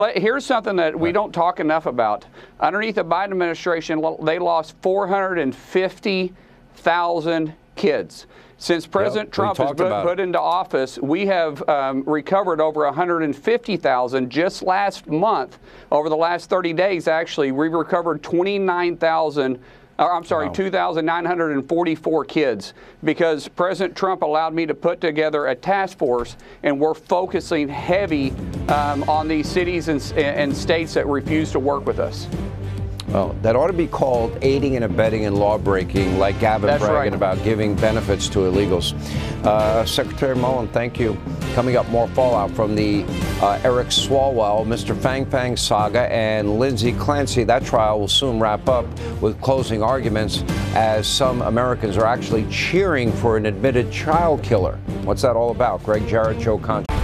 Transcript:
But here's something that we don't talk enough about. Underneath the Biden administration, they lost 450,000 kids. Since President Trump has been put into office, we have recovered over 150,000. Just last month, over the last 30 days, actually, we recovered 2,944 kids because President Trump allowed me to put together a task force, and we're focusing heavy on these cities and states that refuse to work with us. Well, that ought to be called aiding and abetting and law breaking, like Gavin bragging about giving benefits to illegals. Secretary Mullen, thank you. Coming up, more fallout from the Eric Swalwell, Mr. Fang Fang saga, and Lindsay Clancy. That trial will soon wrap up with closing arguments as some Americans are actually cheering for an admitted child killer. What's that all about? Greg Jarrett, Joe Concha.